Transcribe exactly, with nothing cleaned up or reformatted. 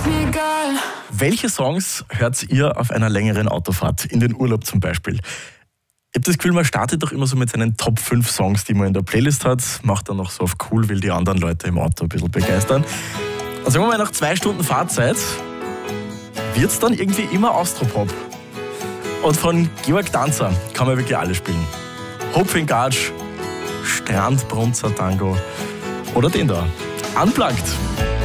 mir egal. Welche Songs hört ihr auf einer längeren Autofahrt, in den Urlaub zum Beispiel? Ich habe das Gefühl, man startet doch immer so mit seinen Top fünf Songs, die man in der Playlist hat, macht dann noch so auf cool, will die anderen Leute im Auto ein bisschen begeistern. Und sagen wir mal, nach zwei Stunden Fahrzeit wird es dann irgendwie immer Austropop. Und von Georg Danzer kann man wirklich alles spielen. Hopf in Gatsch, Strandbrunzer Tango oder den da. Unplugged.